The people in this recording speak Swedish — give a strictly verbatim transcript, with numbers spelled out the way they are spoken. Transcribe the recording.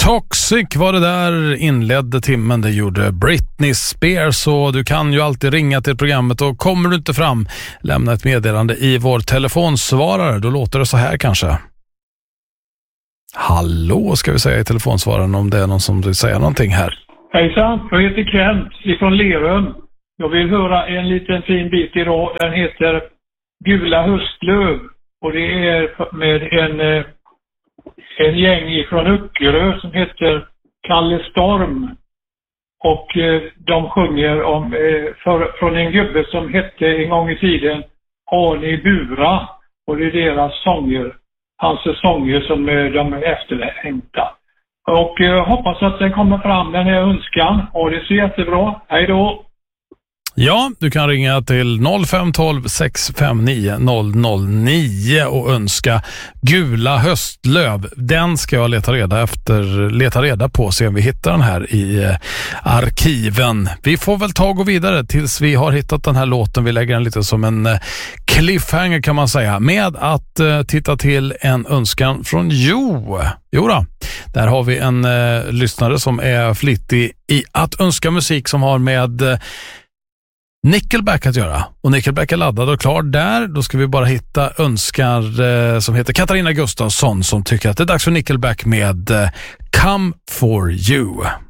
Toxic var det där, inledde timmen, det gjorde Britney Spears, och du kan ju alltid ringa till programmet, och kommer du inte fram, lämna ett meddelande i vår telefonsvarare, då låter det så här kanske. Hallå ska vi säga i telefonsvararen om det är någon som vill säga någonting här. Hejsan, jag heter Kent ifrån Lerum. Jag vill höra en liten fin bit idag, den heter Gula höstlöv, och det är med en en gäng från Öckerö som heter Kalle Storm, och eh, de sjunger om eh, för, från en gubbe som hette en gång i tiden Arne Bura, och det är deras sånger, hans sånger som eh, de är efterlängta. Och jag eh, hoppas att den kommer fram, den här önskan, och det ser jättebra. Hej då! Ja, du kan ringa till noll fem ett två sex fem nio noll noll nio och önska Gula höstlöv. Den ska jag leta reda efter, leta reda på, se om vi hittar den här i eh, arkiven. Vi får väl ta och gå vidare tills vi har hittat den här låten. Vi lägger den lite som en eh, cliffhanger kan man säga, med att eh, titta till en önskan från Jo. Jo då, där har vi en eh, lyssnare som är flittig i att önska musik som har med eh, Nickelback att göra, och Nickelback är laddad och klar där. Då ska vi bara hitta önskar eh, som heter Katarina Gustafsson, som tycker att det är dags för Nickelback med eh, Come For You.